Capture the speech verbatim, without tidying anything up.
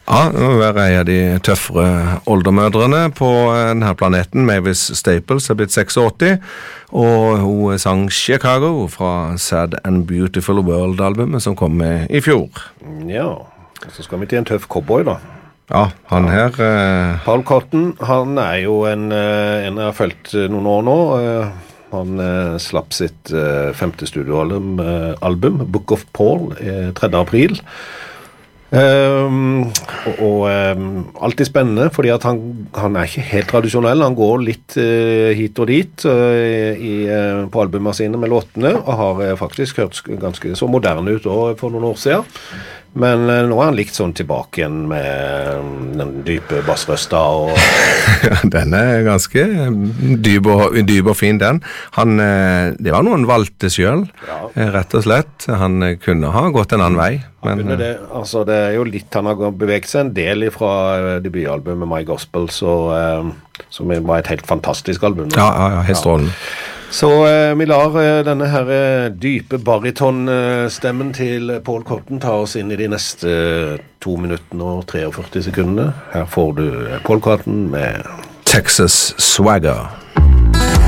Ja, nå er jeg av de tøffere oldermødrene på denne planeten. Mavis Staples er blitt seksogåtti, og hun sang Chicago fra Sad and Beautiful World-albumet som kom med i fjor. Ja, så skal vi til en tøff cowboy da. Ja, han her... Eh... Paul Cotton, han er jo en, en jeg har følt noen år nå. Han eh, slapp sitt eh, femte studioalbum, eh, album, Book of Paul, eh, tredje april. Um, og, og um, alltid spennende, fordi at han, han er ikke helt tradisjonell. Han går litt uh, hit og dit uh, i, uh, på albumene sine med låtene, og har uh, faktisk hørt ganske så moderne ut også for noen år siden. Men uh, nå er han likt sånn tilbake igjen med um, den dype bassrøsta og... Den er ganske dyp og, dyp og fin, den. Han, uh, det var noe han valgte selv, ja. uh, rett og slett. Han uh, kunne ha gått en annen vei. Men, uh, det, altså, det er jo litt, han har beveget seg en del fra uh, debutalbumet My Gospel, så, uh, som var et helt fantastisk album. Ja, ja, ja, helt strålende. Ja. Så uh, vi lar uh, denne her uh, dype baritonstemmen til Paul Cotton ta oss inn i de neste uh, to minuttene og treogførti sekundene. Her får du uh, Paul Cotton med Texas Swagger.